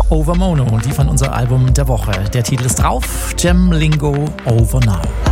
Over Mono, die von unserem Album der Woche. Der Titel ist drauf, Gem Lingo Over Now.